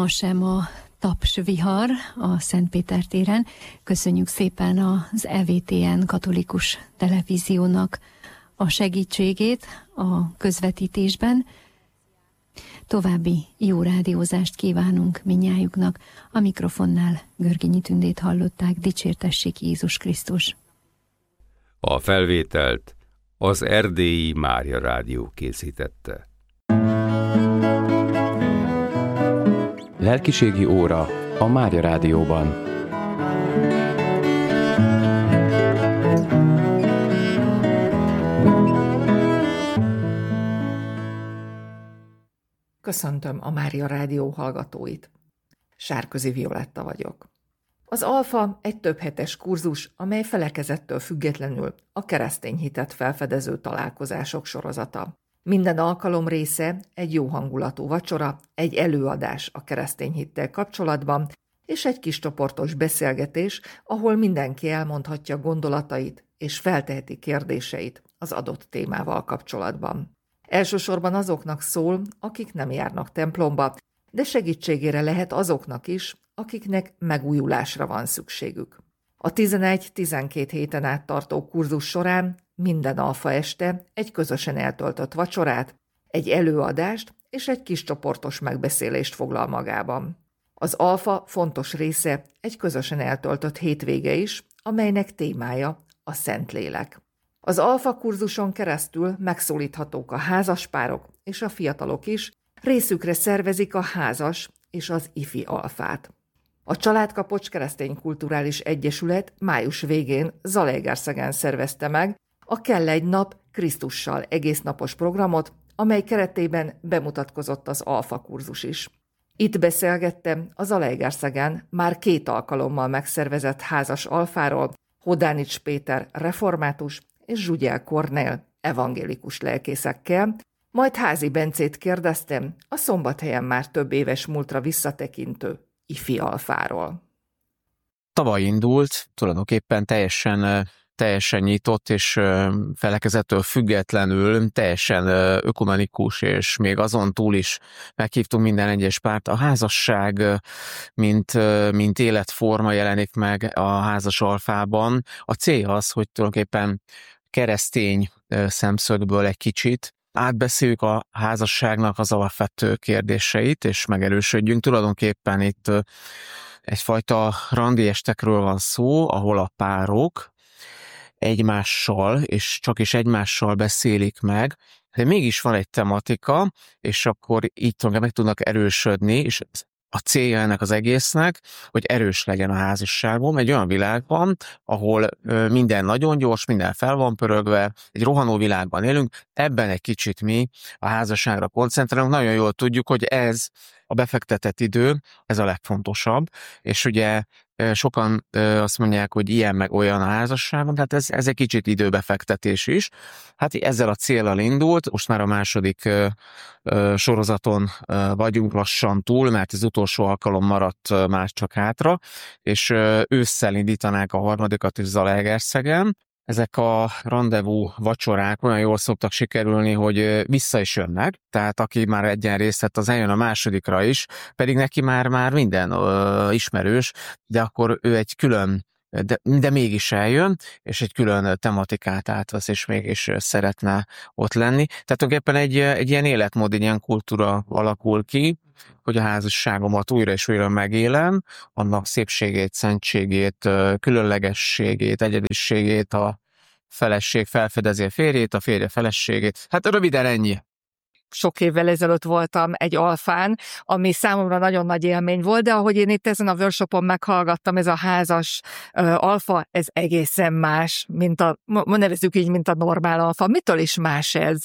ma sem a tapsvihar a Szentpéter téren. Köszönjük szépen az EVTN katolikus televíziónak a segítségét a közvetítésben. További jó rádiózást kívánunk minnyájuknak. A mikrofonnál Görgényi Tündét hallották. Dicsértessék Jézus Krisztus! A felvételt az Erdélyi Mária Rádió készítette. Lelkiségi óra a Mária Rádióban. Köszöntöm a Mária Rádió hallgatóit. Sárközi Violetta vagyok. Az Alfa egy többhetes kurzus, amely felekezettől függetlenül a keresztény hitet felfedező találkozások sorozata. Minden alkalom része egy jó hangulatú vacsora, egy előadás a keresztény hittel kapcsolatban, és egy kis csoportos beszélgetés, ahol mindenki elmondhatja gondolatait és felteheti kérdéseit az adott témával kapcsolatban. Elsősorban azoknak szól, akik nem járnak templomba, de segítségére lehet azoknak is, akiknek megújulásra van szükségük. A 11-12 héten át tartó kurzus során minden alfa este egy közösen eltöltött vacsorát, egy előadást és egy kis csoportos megbeszélést foglal magában. Az alfa fontos része egy közösen eltöltött hétvége is, amelynek témája a Szentlélek. Az alfa kurzuson keresztül megszólíthatók a házaspárok és a fiatalok is, részükre szervezik a házas és az ifi alfát. A Családkapocs Keresztény Kulturális Egyesület május végén Zalaegerszegen szervezte meg a Kell egy nap Krisztussal egésznapos programot, amely keretében bemutatkozott az alfa kurzus is. Itt beszélgettem a Zalaegerszegen már 2 alkalommal megszervezett házas alfáról, Hodánics Péter református és Zsugyel Kornél evangélikus lelkészekkel, majd Házi Bencét kérdeztem a Szombathelyen már több éves múltra visszatekintő ifi alfáról. Tavaly indult, tulajdonképpen teljesen nyitott és felekezettől függetlenül, teljesen ökumenikus, és még azon túl is meghívtunk minden egyes párt. A házasság, mint életforma jelenik meg a házas alfában. A cél az, hogy tulajdonképpen keresztény szemszögből egy kicsit átbeszéljük a házasságnak az alapvető kérdéseit, és megerősödjünk. Tulajdonképpen itt egyfajta randiestekről van szó, ahol a párok egymással, és csak is egymással beszélik meg, de mégis van egy tematika, és akkor így meg tudnak erősödni, és a célja ennek az egésznek, hogy erős legyen a házasságom egy olyan világban, ahol minden nagyon gyors, minden fel van pörögve, egy rohanó világban élünk, ebben egy kicsit mi a házasságra koncentrálunk. Nagyon jól tudjuk, hogy ez a befektetett idő, ez a legfontosabb, és ugye sokan azt mondják, hogy ilyen meg olyan a házasságon, tehát ez egy kicsit időbefektetés is. Hát ezzel a céllal indult, most már a második sorozaton vagyunk lassan túl, mert az utolsó alkalom maradt már csak hátra, és ősszel indítanák a harmadikat is Zalaegerszegen. Ezek a randevú vacsorák olyan jól szoktak sikerülni, hogy vissza is jönnek, tehát aki már egyen részt vett, az eljön a másodikra is, pedig neki már minden ismerős, de akkor ő egy külön, de mégis eljön, és egy külön tematikát átvesz, és mégis szeretne ott lenni. Tehát tulajdonképpen egy ilyen életmód, egy ilyen kultúra alakul ki, hogy a házasságomat újra és újra megélem, annak szépségét, szentségét, különlegességét, egyediségét, a feleség felfedezi a férjét, a férje feleségét. Hát röviden ennyi. Sok évvel ezelőtt voltam egy alfán, ami számomra nagyon nagy élmény volt, de ahogy én itt ezen a workshopon meghallgattam, ez a házas alfa, ez egészen más, nevezzük így, mint a normál alfa. Mitől is más ez?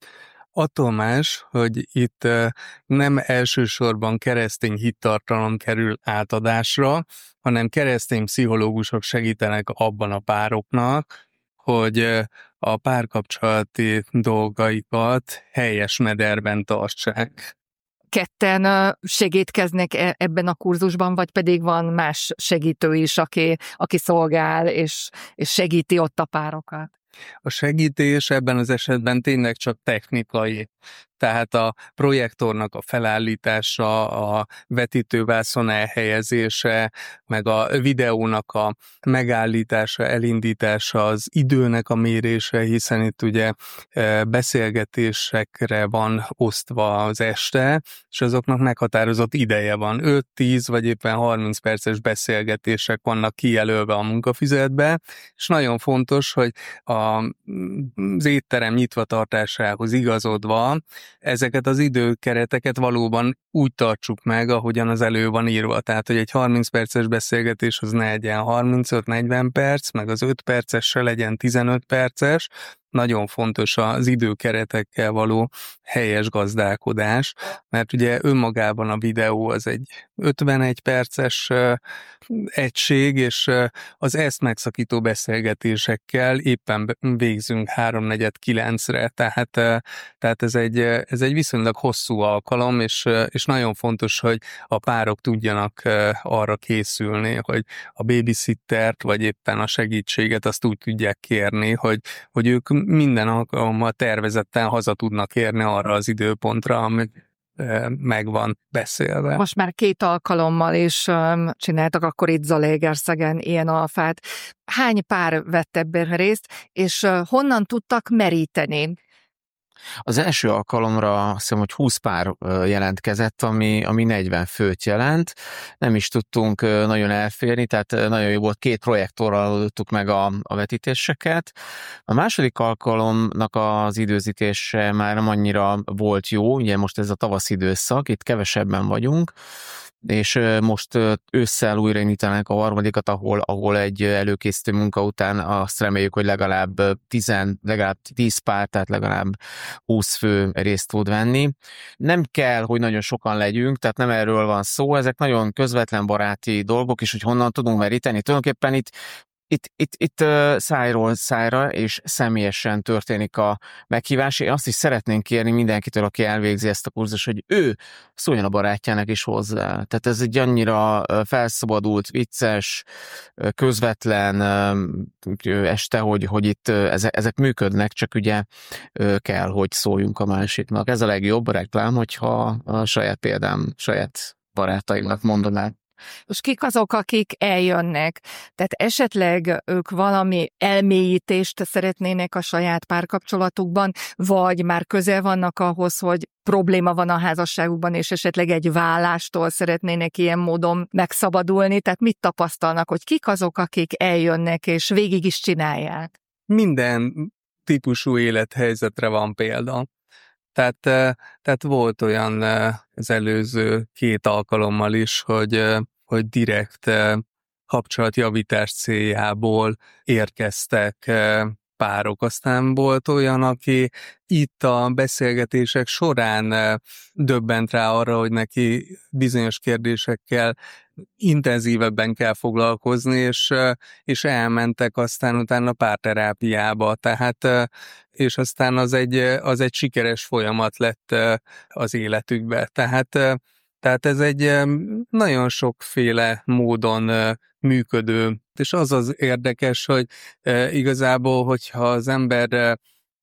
Attól más, hogy itt nem elsősorban keresztény hittartalom kerül átadásra, hanem keresztény pszichológusok segítenek abban a pároknak, hogy a párkapcsolati dolgaikat helyes mederben tartsák. Ketten segítkeznek ebben a kurzusban, vagy pedig van más segítő is, aki szolgál és segíti ott a párokat? A segítés ebben az esetben tényleg csak technikai. Tehát a projektornak a felállítása, a vetítővászon elhelyezése, meg a videónak a megállítása, elindítása, az időnek a mérése, hiszen itt ugye beszélgetésekre van osztva az este, és azoknak meghatározott ideje van. 5-10 vagy éppen 30 perces beszélgetések vannak kijelölve a munkafüzetbe, és nagyon fontos, hogy az étterem nyitvatartásához igazodva ezeket az időkereteket valóban úgy tartsuk meg, ahogyan az elő van írva. Tehát, hogy egy 30 perces beszélgetés az ne legyen 35-40 perc, meg az 5 perces se legyen 15 perces. Nagyon fontos az időkeretekkel való helyes gazdálkodás, mert ugye önmagában a videó az egy 51 perces egység, és az ezt megszakító beszélgetésekkel éppen végzünk 3-4-9-re, tehát ez egy viszonylag hosszú alkalom, és nagyon fontos, hogy a párok tudjanak arra készülni, hogy a babysittert, vagy éppen a segítséget azt úgy tudják kérni, hogy ők minden alkalommal tervezetten haza tudnak érni arra az időpontra, amit meg van beszélve. Most már 2 alkalommal is csináltak akkor itt Zalaegerszegen ilyen alfát. Hány pár vett ebben részt, és honnan tudtak meríteni? Az első alkalomra azt hiszem, hogy 20 pár jelentkezett, ami 40 főt jelent. Nem is tudtunk nagyon elférni, tehát nagyon jó volt, 2 projektorral oldottuk meg a vetítéseket. A második alkalomnak az időzítése már nem annyira volt jó, ugye most ez a tavaszi időszak, itt kevesebben vagyunk, és most ősszel újraindítanak a harmadikat, ahol egy előkészítő munka után azt reméljük, hogy legalább 10 pár, tehát legalább 20 fő részt tud venni. Nem kell, hogy nagyon sokan legyünk, tehát nem erről van szó, ezek nagyon közvetlen baráti dolgok, és hogy honnan tudunk meríteni. Tulajdonképpen itt szájról szájra és személyesen történik a meghívás. Én azt is szeretnénk kérni mindenkitől, aki elvégzi ezt a kurzust, hogy ő szóljon a barátjának is hozzá. Tehát ez egy annyira felszabadult, vicces, közvetlen este, hogy itt ezek működnek, csak ugye kell, hogy szóljunk a másiknak. Ez a legjobb reklám, hogyha a saját barátaimnak mondanák. És kik azok, akik eljönnek? Tehát esetleg ők valami elmélyítést szeretnének a saját párkapcsolatukban, vagy már közel vannak ahhoz, hogy probléma van a házasságukban, és esetleg egy vállástól szeretnének ilyen módon megszabadulni. Tehát mit tapasztalnak, hogy kik azok, akik eljönnek, és végig is csinálják? Minden típusú élethelyzetre van példa. Tehát volt olyan az előző 2 alkalommal is, hogy direkt kapcsolatjavítás céljából érkeztek párok. Aztán volt olyan, aki itt a beszélgetések során döbbent rá arra, hogy neki bizonyos kérdésekkel intenzívebben kell foglalkozni, és elmentek aztán utána párterápiába, és aztán az egy sikeres folyamat lett az életükbe. Tehát ez egy nagyon sokféle módon működő, és az érdekes, hogy igazából, hogyha az ember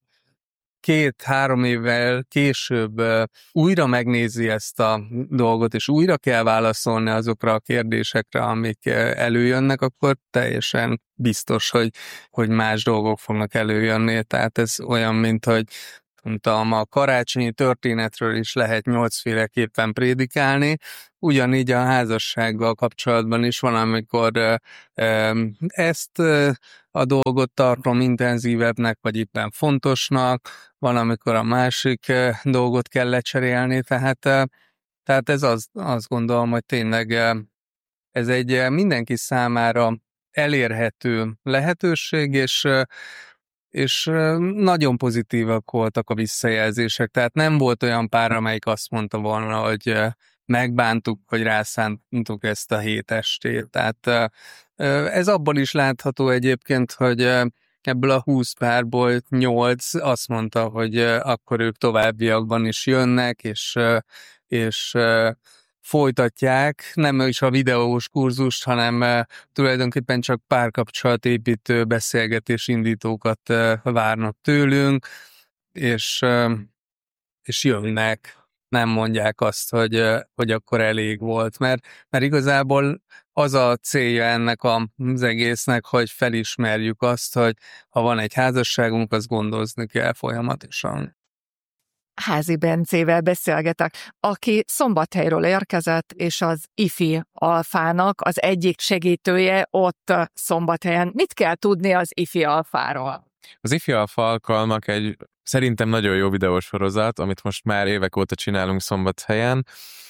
2-3 évvel később újra megnézi ezt a dolgot, és újra kell válaszolni azokra a kérdésekre, amik előjönnek, akkor teljesen biztos, hogy más dolgok fognak előjönni. Tehát ez olyan, mint hogy mondtam, a karácsonyi történetről is lehet 8 féleképpen prédikálni, ugyanígy a házassággal kapcsolatban is van, amikor ezt a dolgot tartom intenzívebbnek, vagy éppen fontosnak, van, amikor a másik dolgot kell lecserélni, tehát ez azt gondolom, hogy tényleg ez egy mindenki számára elérhető lehetőség, és nagyon pozitívak voltak a visszajelzések, tehát nem volt olyan pár, amelyik azt mondta volna, hogy megbántuk, hogy rászántuk ezt a 7 estét. Tehát ez abból is látható egyébként, hogy ebből a 20 párból 8 azt mondta, hogy akkor ők továbbiakban is jönnek, és folytatják, nem is a videós kurzust, hanem tulajdonképpen csak párkapcsolatépítő beszélgetés indítókat várnak tőlünk, és és jönnek, nem mondják azt, hogy akkor elég volt, mert igazából az a célja ennek az egésznek, hogy felismerjük azt, hogy ha van egy házasságunk, azt gondozni kell folyamatosan. Házi Bencével beszélgetek, aki Szombathelyről érkezett, és az IFI Alfának az egyik segítője ott Szombathelyen. Mit kell tudni az IFI Alfáról? Az IFI Alfa alkalmak egy szerintem nagyon jó videósorozat, amit most már évek óta csinálunk Szombathelyen.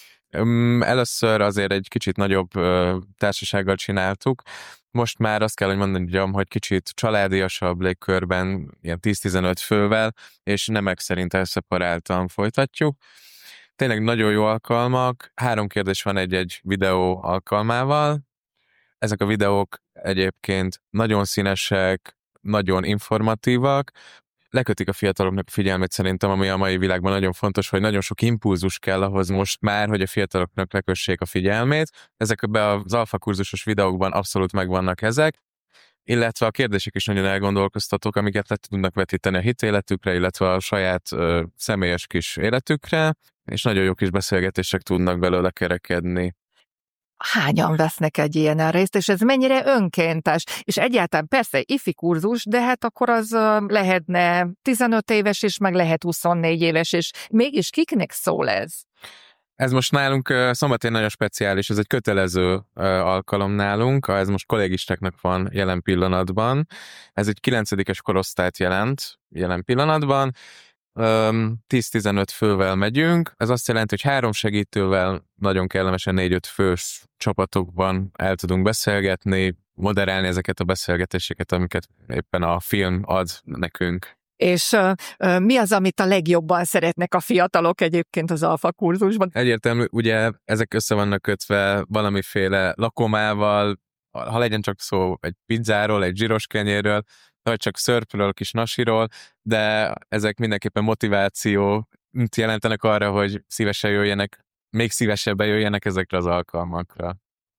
Először azért egy kicsit nagyobb társasággal csináltuk. Most már azt kell, hogy mondjam, hogy kicsit családiasabb légkörben, ilyen 10-15 fővel, és nemek szerint elszeparáltan folytatjuk. Tényleg nagyon jó alkalmak, 3 kérdés van egy-egy videó alkalmával. Ezek a videók egyébként nagyon színesek, nagyon informatívak, lekötik a fiataloknak a figyelmét szerintem, ami a mai világban nagyon fontos, hogy nagyon sok impulzus kell ahhoz most már, hogy a fiataloknak lekössék a figyelmét. Ezekben az alfa kurzusos videókban abszolút megvannak ezek, illetve a kérdések is nagyon elgondolkoztatók, amiket le tudnak vetíteni a hitéletükre, illetve a saját személyes kis életükre, és nagyon jó kis beszélgetések tudnak belőle kerekedni. Hányan vesznek egy ilyen részt, és ez mennyire önkéntes? És egyáltalán persze ifi kurzus, de hát akkor az lehetne 15 éves is, meg lehet 24 éves is. Mégis kiknek szól ez? Ez most nálunk Szombathelyen nagyon speciális, ez egy kötelező alkalom nálunk, ez most kollégistáknak van jelen pillanatban. Ez egy 9-es korosztályt jelent jelen pillanatban. 10-15 fővel megyünk, ez azt jelenti, hogy 3 segítővel nagyon kellemesen 4-5 fős csapatokban el tudunk beszélgetni, moderálni ezeket a beszélgetéseket, amiket éppen a film ad nekünk. És mi az, amit a legjobban szeretnek a fiatalok egyébként az alfa kurzusban? Egyértelmű, ugye ezek össze vannak kötve valamiféle lakomával, ha legyen csak szó egy pizzáról, egy zsíros kenyérről, vagy csak szörpről, kis nasiról, de ezek mindenképpen motivációt jelentenek arra, hogy szívesen jöjjenek, még szívesebben jöjjenek ezekre az alkalmakra.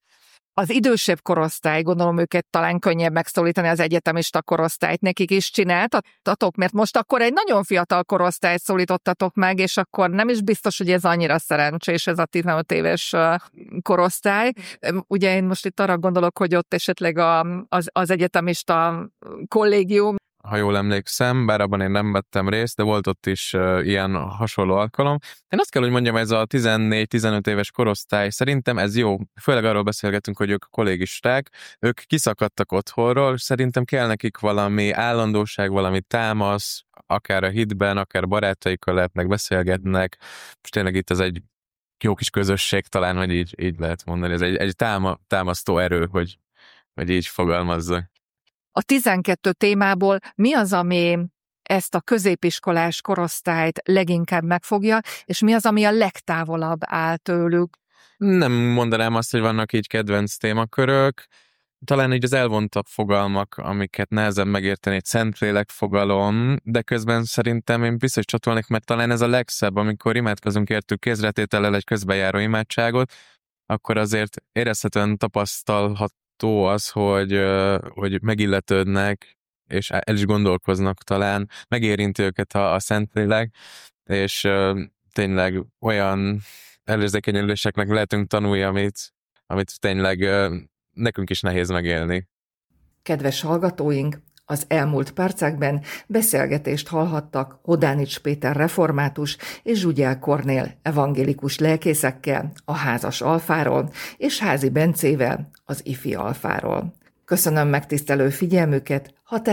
Az idősebb korosztály, gondolom őket talán könnyebb megszólítani, az egyetemista korosztályt nekik is csináltatok, mert most akkor egy nagyon fiatal korosztályt szólítottatok meg, és akkor nem is biztos, hogy ez annyira szerencsés, ez a 15 éves korosztály. Ugye én most itt arra gondolok, hogy ott esetleg az egyetemista kollégium. Ha jól emlékszem, bár abban én nem vettem részt, de volt ott is ilyen hasonló alkalom. Én azt kell, hogy mondjam, ez a 14-15 éves korosztály, szerintem ez jó. Főleg arról beszélgetünk, hogy ők kollégisták, ők kiszakadtak otthonról, szerintem kell nekik valami állandóság, valami támasz, akár a hitben, akár barátaikkal lehetnek, beszélgetnek. És tényleg itt ez egy jó kis közösség, talán, hogy így lehet mondani. Ez egy támasztó erő, hogy így fogalmazzak. A 12 témából mi az, ami ezt a középiskolás korosztályt leginkább megfogja, és mi az, ami a legtávolabb áll tőlük? Nem mondanám azt, hogy vannak így kedvenc témakörök. Talán így az elvontabb fogalmak, amiket nehezebb megérteni, egy Szentlélek fogalom, de közben szerintem én biztos csatolnék, mert talán ez a legszebb, amikor imádkozunk értük kézretétellel egy közbejáró imádságot, akkor azért érezhetően tapasztalható az, hogy megilletődnek, és el is gondolkoznak talán, megérinti őket a Szentlélek, és tényleg olyan előzékenyüléseknek lehetünk tanulni, amit tényleg nekünk is nehéz megélni. Kedves hallgatóink, az elmúlt percekben beszélgetést hallhattak Hodánics Péter református és Zsugyel Kornél evangélikus lelkészekkel a házas alfáról, és Házi Bencével az ifi alfáról. Köszönöm megtisztelő figyelmüket, ha